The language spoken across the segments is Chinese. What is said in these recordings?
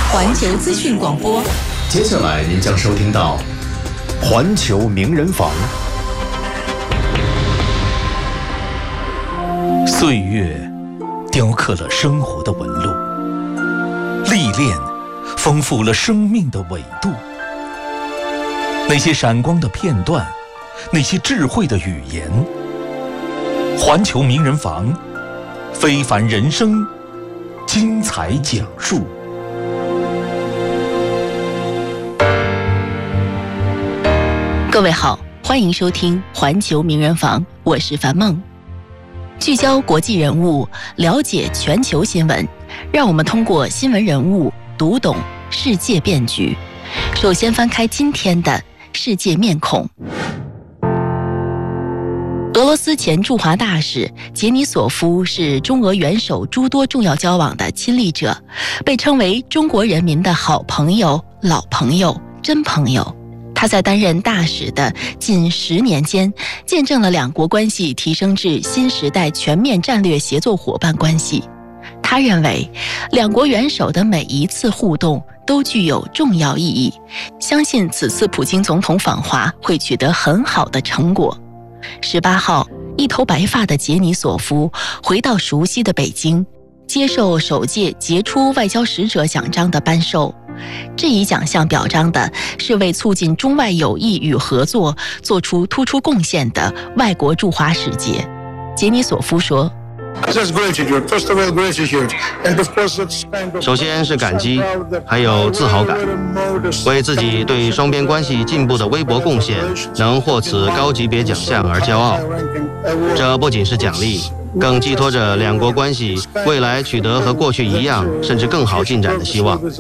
环球资讯广播。 接下来您将收听到环球名人房。 岁月雕刻了生活的纹路，历练丰富了生命的纬度。那些闪光的片段，那些智慧的语言，环球名人房，非凡人生精彩讲述。 各位好，欢迎收听环球名人房，我是樊梦。聚焦国际人物，了解全球新闻，让我们通过新闻人物读懂世界变局。首先翻开今天的世界面孔。俄罗斯前驻华大使杰尼索夫是中俄元首诸多重要交往的亲历者，被称为中国人民的好朋友、老朋友、真朋友。他在担任大使的近10年间，见证了两国关系提升至新时代全面战略协作伙伴关系。他认为，两国元首的每一次互动都具有重要意义，相信此次普京总统访华会取得很好的成果。18号，一头白发的杰尼索夫回到熟悉的北京，接受首届杰出外交使者奖章的颁授。这一奖项表彰的是为促进中外友谊与合作做出突出贡献的外国驻华使节。杰尼索夫说， 首先是感激，还有自豪感，为自己对双边关系进步的微薄贡献能获此高级别奖项而骄傲。这不仅是奖励，更寄托着两国关系未来取得和过去一样甚至更好进展的希望。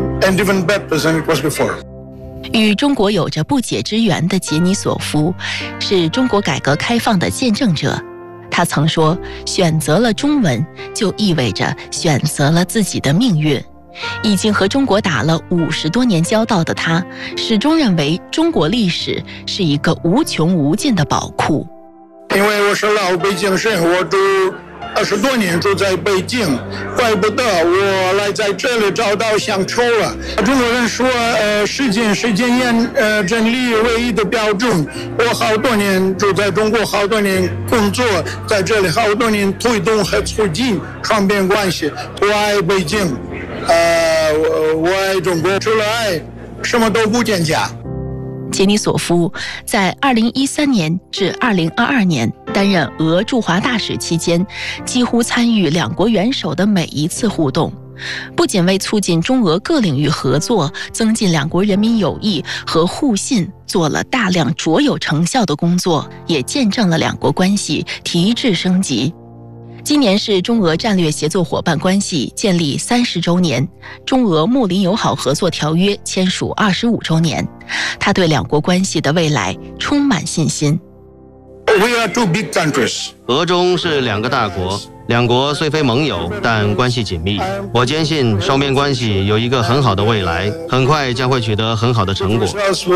与中国有着不解之缘的杰尼索夫是中国改革开放的见证者。他曾说，选择了中文就意味着选择了自己的命运。已经和中国打了50多年交道的他，始终认为中国历史是一个无穷无尽的宝库。 因为我是老北京人，我住20多年住在北京，怪不得我来在这里找到乡愁了。中国人说，时间是检验真理唯一的标准。我好多年住在中国，好多年工作在这里，好多年推动和促进双边关系。我爱北京，我爱中国，除了爱，什么都不见价。 杰尼索夫在2013年至2022年担任俄驻华大使期间，几乎参与两国元首的每一次互动，不仅为促进中俄各领域合作、增进两国人民友谊和互信做了大量卓有成效的工作，也见证了两国关系提质升级。今年是中俄战略协作伙伴关系建立30周年，中俄睦邻友好合作条约签署25周年。他对两国关系的未来充满信心。 We are two big countries. 俄中是两个大国，两国虽非盟友，但关系紧密。我坚信双边关系有一个很好的未来，很快将会取得很好的成果。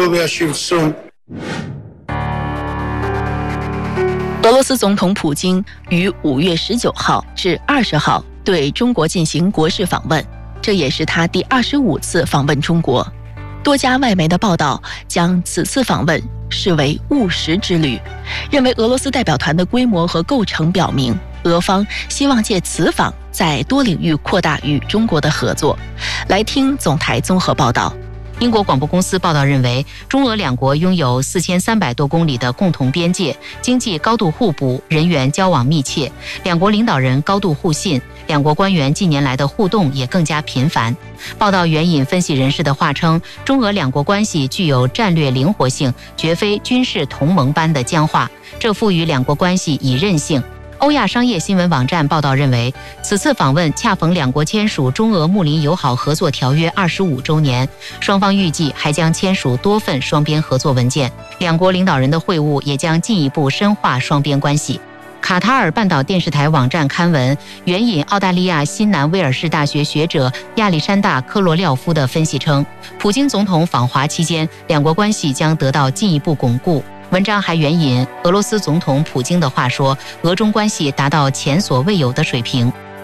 俄罗斯总统普京于5月19号至20号对中国进行国事访问，这也是他第25次访问中国。多家外媒的报道将此次访问视为务实之旅，认为俄罗斯代表团的规模和构成表明，俄方希望借此访在多领域扩大与中国的合作。来听总台综合报道。 英国广播公司报道认为，中俄两国拥有4300多公里的共同边界，经济高度互补，人员交往密切，两国领导人高度互信，两国官员近年来的互动也更加频繁。报道援引分析人士的话称，中俄两国关系具有战略灵活性，绝非军事同盟般的僵化，这赋予两国关系以韧性。欧亚商业新闻网站报道认为，此次访问恰逢两国签署中俄睦邻友好合作条约25周年，双方预计还将签署多份双边合作文件，两国领导人的会晤也将进一步深化双边关系。卡塔尔半岛电视台网站刊文援引澳大利亚新南威尔士大学学者亚历山大·科罗廖夫的分析称，普京总统访华期间，两国关系将得到进一步巩固。文章还援引俄罗斯总统普京的话说，俄中关系达到前所未有的水平。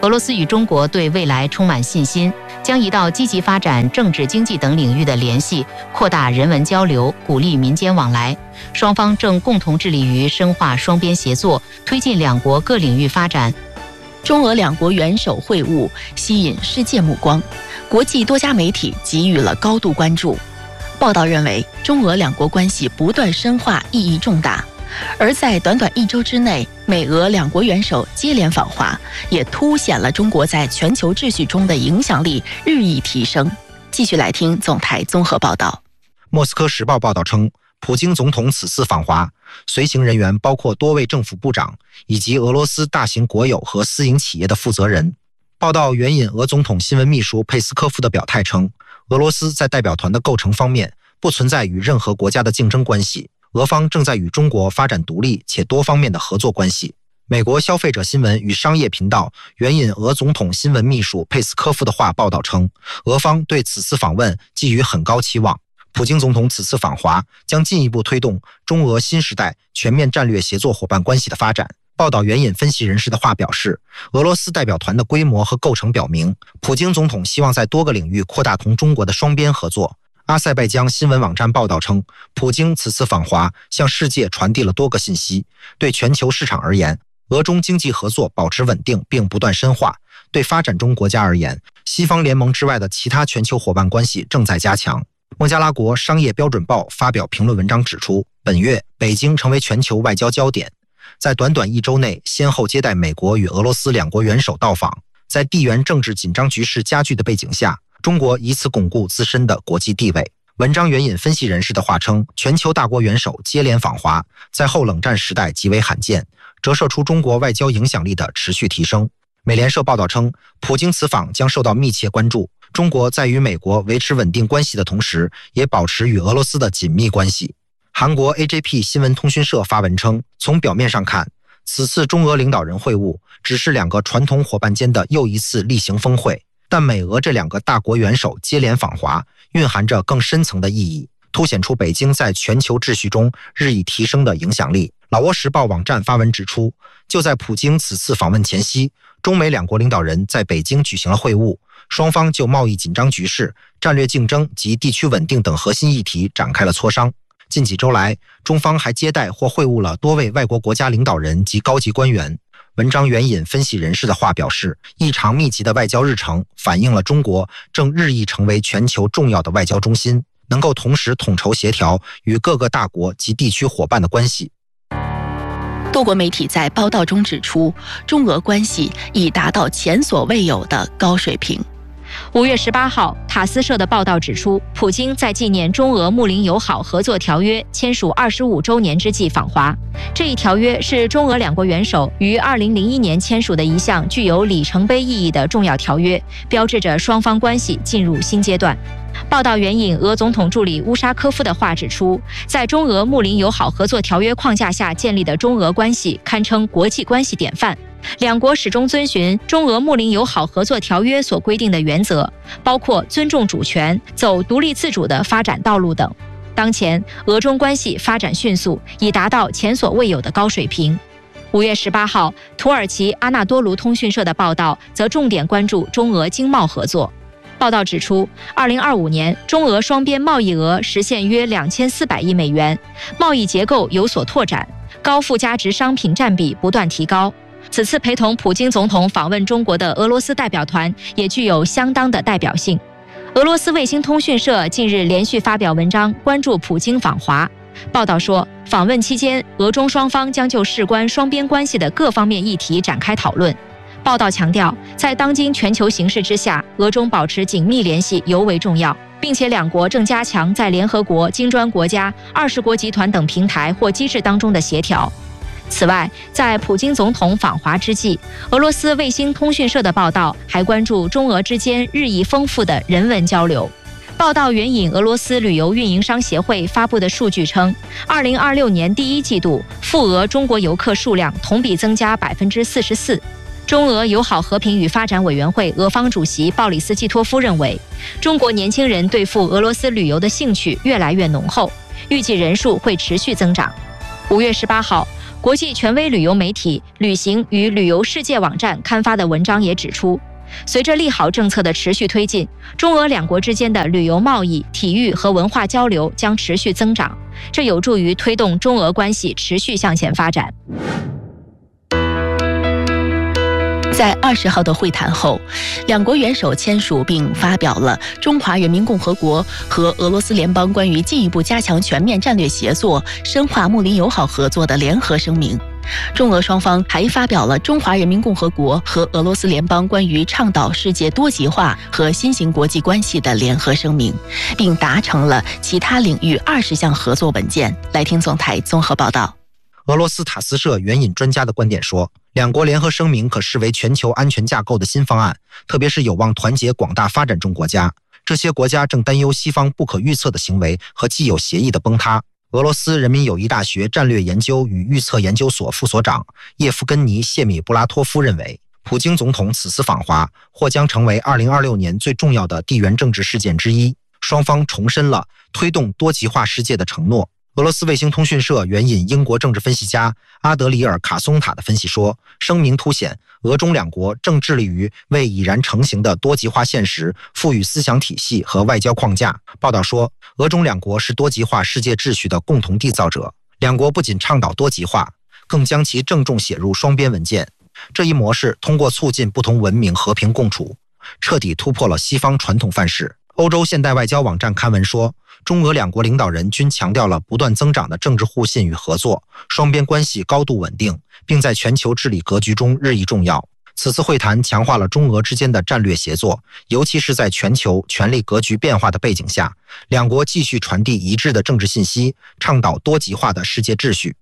俄罗斯与中国对未来充满信心，将移到积极发展政治、经济等领域的联系，扩大人文交流，鼓励民间往来。双方正共同致力于深化双边协作，推进两国各领域发展。 中俄两国元首会晤吸引世界目光，国际多家媒体给予了高度关注。报道认为，中俄两国关系不断深化意义重大。而在短短1周之内，美俄两国元首接连访华，也凸显了中国在全球秩序中的影响力日益提升。继续来听总台综合报道。 莫斯科时报报道称，普京总统此次访华，随行人员包括多位政府部长以及俄罗斯大型国有和私营企业的负责人。报道援引俄总统新闻秘书佩斯科夫的表态称，俄罗斯在代表团的构成方面不存在与任何国家的竞争关系，俄方正在与中国发展独立且多方面的合作关系。美国消费者新闻与商业频道援引俄总统新闻秘书佩斯科夫的话报道称，俄方对此次访问寄予很高期望。普京总统此次访华将进一步推动中俄新时代全面战略协作伙伴关系的发展。报道援引分析人士的话表示，俄罗斯代表团的规模和构成表明，普京总统希望在多个领域扩大同中国的双边合作。阿塞拜疆新闻网站报道称，普京此次访华向世界传递了多个信息。对全球市场而言，俄中经济合作保持稳定并不断深化；对发展中国家而言，西方联盟之外的其他全球伙伴关系正在加强。孟加拉国商业标准报发表评论文章指出，本月北京成为全球外交焦点，在短短1周内先后接待美国与俄罗斯两国元首到访。在地缘政治紧张局势加剧的背景下，中国以此巩固自身的国际地位。文章援引分析人士的话称，全球大国元首接连访华，在后冷战时代极为罕见，折射出中国外交影响力的持续提升。美联社报道称，普京此访将受到密切关注，中国在与美国维持稳定关系的同时，也保持与俄罗斯的紧密关系。韩国 AJP 新闻通讯社发文称，从表面上看，此次中俄领导人会晤只是两个传统伙伴间的又一次例行峰会，但美俄这两个大国元首接连访华，蕴含着更深层的意义，凸显出北京在全球秩序中日益提升的影响力。老挝时报网站发文指出，就在普京此次访问前夕，中美两国领导人在北京举行了会晤，双方就贸易紧张局势、战略竞争及地区稳定等核心议题展开了磋商。近几周来，中方还接待或会晤了多位外国国家领导人及高级官员。文章援引分析人士的话表示，异常密集的外交日程反映了中国正日益成为全球重要的外交中心，能够同时统筹协调与各个大国及地区伙伴的关系。 多国媒体在报道中指出，中俄关系已达到前所未有的高水平。 5月18号，塔斯社的报道指出，普京在纪念中俄睦邻友好合作条约签署25周年之际访华。这一条约是中俄两国元首于2001年签署的一项具有里程碑意义的重要条约，标志着双方关系进入新阶段。报道援引俄总统助理乌沙科夫的话指出，在中俄睦邻友好合作条约框架下建立的中俄关系堪称国际关系典范。两国始终遵循中俄睦邻友好合作条约所规定的原则，包括尊重主权、走独立自主的发展道路等。当前，俄中关系发展迅速，已达到前所未有的高水平。5月18号，土耳其阿纳多卢通讯社的报道则重点关注中俄经贸合作。报道指出，2025年中俄双边贸易额实现约2400亿美元，贸易结构有所拓展，高附加值商品占比不断提高。此次陪同普京总统访问中国的俄罗斯代表团也具有相当的代表性。俄罗斯卫星通讯社近日连续发表文章关注普京访华。报道说，访问期间，俄中双方将就事关双边关系的各方面议题展开讨论。报道强调，在当今全球形势之下，俄中保持紧密联系尤为重要，并且两国正加强在联合国、金砖国家、20国集团等平台或机制当中的协调。此外，在普京总统访华之际，俄罗斯卫星通讯社的报道还关注中俄之间日益丰富的人文交流。报道援引俄罗斯旅游运营商协会发布的数据称，2026年第一季度赴俄中国游客数量同比增加44%。中俄友好和平与发展委员会俄方主席鲍里斯季托夫认为，中国年轻人对赴俄罗斯旅游的兴趣越来越浓厚，预计人数会持续增长。5月18号， 国际权威旅游媒体旅行与旅游世界网站刊发的文章也指出，随着利好政策的持续推进，中俄两国之间的旅游贸易、体育和文化交流将持续增长，这有助于推动中俄关系持续向前发展。 在20号的会谈后，两国元首签署并发表了中华人民共和国和俄罗斯联邦关于进一步加强全面战略协作、深化睦邻友好合作的联合声明。中俄双方还发表了中华人民共和国和俄罗斯联邦关于倡导世界多极化和新型国际关系的联合声明，并达成了其他领域20项合作文件。来听总台综合报道。 俄罗斯塔斯社援引专家的观点说，两国联合声明可视为全球安全架构的新方案，特别是有望团结广大发展中国家。这些国家正担忧西方不可预测的行为和既有协议的崩塌。俄罗斯人民友谊大学战略研究与预测研究所副所长叶夫根尼·谢米布拉托夫认为，普京总统此次访华或将成为2026年最重要的地缘政治事件之一，双方重申了推动多极化世界的承诺。俄罗斯卫星通讯社援引英国政治分析家阿德里尔·卡松塔的分析说，声明凸显俄中两国正致力于为已然成型的多极化现实赋予思想体系和外交框架。报道说，俄中两国是多极化世界秩序的共同缔造者，两国不仅倡导多极化，更将其郑重写入双边文件。这一模式通过促进不同文明和平共处，彻底突破了西方传统范式。欧洲现代外交网站刊文说，中俄两国领导人均强调了不断增长的政治互信与合作，双边关系高度稳定，并在全球治理格局中日益重要。此次会谈强化了中俄之间的战略协作，尤其是在全球权力格局变化的背景下，两国继续传递一致的政治信息，倡导多极化的世界秩序。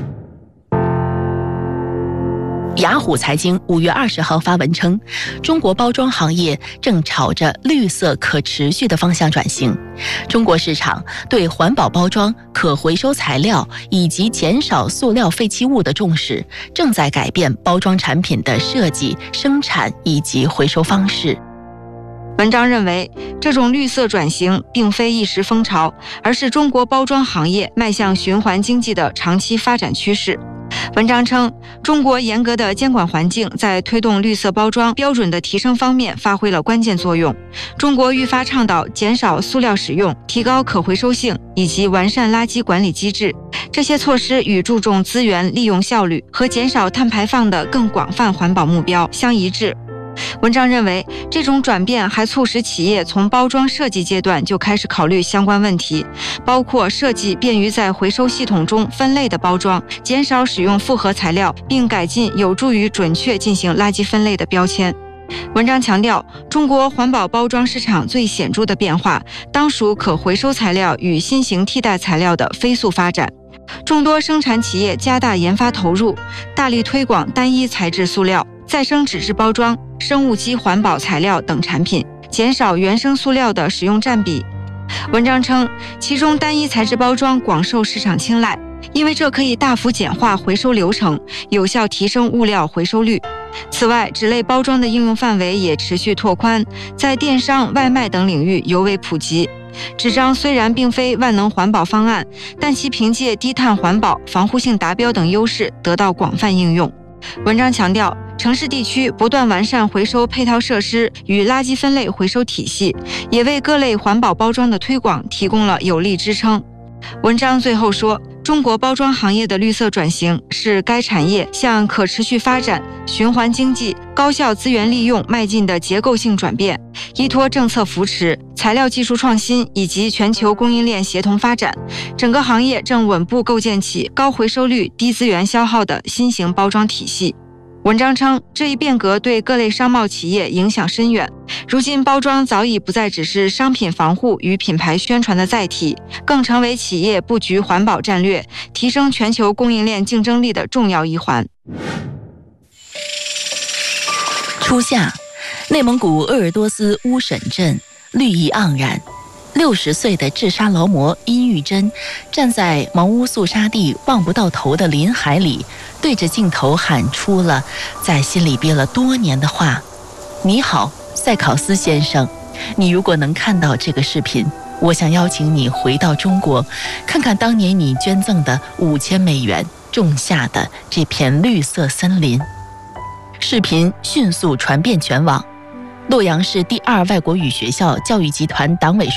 雅虎财经5月20号发文称，中国包装行业正朝着绿色可持续的方向转型。中国市场对环保包装、可回收材料以及减少塑料废弃物的重视，正在改变包装产品的设计、生产以及回收方式。 文章认为，这种绿色转型并非一时风潮，而是中国包装行业迈向循环经济的长期发展趋势。文章称，中国严格的监管环境在推动绿色包装标准的提升方面发挥了关键作用。中国愈发倡导减少塑料使用、提高可回收性以及完善垃圾管理机制，这些措施与注重资源利用效率和减少碳排放的更广泛环保目标相一致。文章认为，这种转变还促使企业从包装设计阶段就开始考虑相关问题，包括设计便于在回收系统中分类的包装，减少使用复合材料，并改进有助于准确进行垃圾分类的标签。文章强调，中国环保包装市场最显著的变化，当属可回收材料与新型替代材料的飞速发展。众多生产企业加大研发投入，大力推广单一材质塑料、再生纸质包装、生物基环保材料等产品，减少原生塑料的使用占比。文章称，其中单一材质包装广受市场青睐，因为这可以大幅简化回收流程，有效提升物料回收率。此外，纸类包装的应用范围也持续拓宽，在电商、外卖等领域尤为普及。纸张虽然并非万能环保方案，但其凭借低碳环保、防护性达标等优势得到广泛应用。文章强调，城市地区不断完善回收配套设施与垃圾分类回收体系，也为各类环保包装的推广提供了有力支撑。文章最后说，中国包装行业的绿色转型是该产业向可持续发展、循环经济、高效资源利用迈进的结构性转变。依托政策扶持、材料技术创新以及全球供应链协同发展，整个行业正稳步构建起高回收率、低资源消耗的新型包装体系。文章称，这一变革对各类商贸企业影响深远。如今，包装早已不再只是商品防护与品牌宣传的载体，更成为企业布局环保战略、提升全球供应链竞争力的重要一环。 初夏，内蒙古鄂尔多斯乌沈镇绿意盎然。60岁的治沙劳模殷玉珍站在茅屋肃杀地望不到头的林海里，对着镜头喊出了在心里憋了多年的话：你好，塞考斯先生，你如果能看到这个视频，我想邀请你回到中国，看看当年你捐赠的5000美元， 种下的这片绿色森林。视频迅速传遍全网。洛阳市第2外国语学校教育集团党委书